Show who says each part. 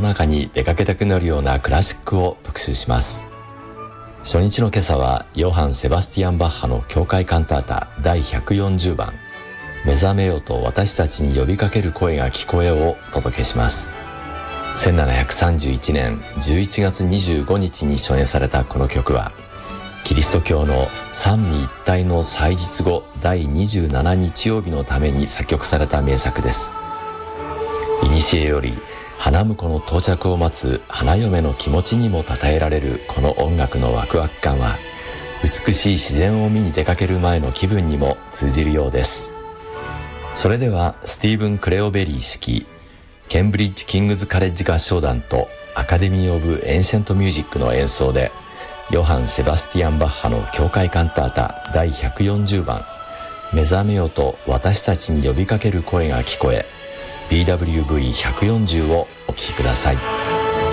Speaker 1: 中に出かけたくなるようなクラシックを特集します。初日の今朝はヨハン・セバスティアン・バッハの教会カンタータ第140番目覚めよと私たちに呼びかける声が聞こえをお届けします。1731年11月25日に初演されたこの曲は、キリスト教の三位一体の祭日後第27日曜日のために作曲された名作です。古より花婿の到着を待つ花嫁の気持ちにも称えられるこの音楽のワクワク感は、美しい自然を見に出かける前の気分にも通じるようです。それではスティーブン・クレオベリー指揮、ケンブリッジ・キングズ・カレッジ合唱団とアカデミー・オブ・エンシェント・ミュージックの演奏で、ヨハン・セバスティアン・バッハの教会カンタータ第140番目覚めよと私たちに呼びかける声が聞こえ、BWV140 をお聴きください。